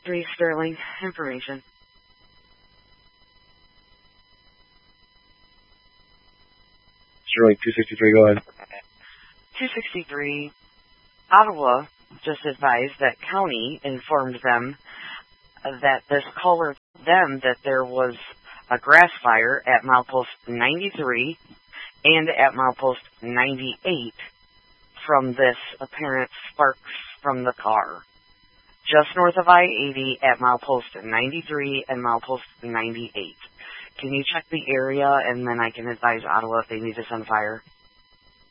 3 Sterling, information. Sterling 263, go ahead. 263, Ottawa just advised that county informed them that this caller told them that there was a grass fire at milepost 93 and at milepost 98 from this apparent sparks from the car. Just north of I-80 at milepost 93 and milepost 98. Can you check the area and then I can advise Ottawa if they need to send fire?